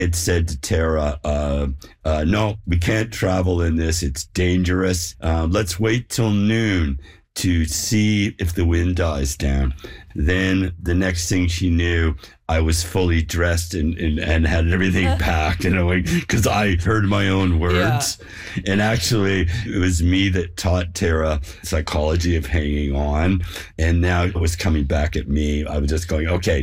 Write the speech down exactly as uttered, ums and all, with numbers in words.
it said to Tara, uh, uh, no, we can't travel in this. It's dangerous. Uh, let's wait till noon to see if the wind dies down. Then the next thing she knew, I was fully dressed and, and, and had everything packed, and because I heard my own words. Yeah. And actually, it was me that taught Tara psychology of hanging on. And now it was coming back at me. I was just going, okay,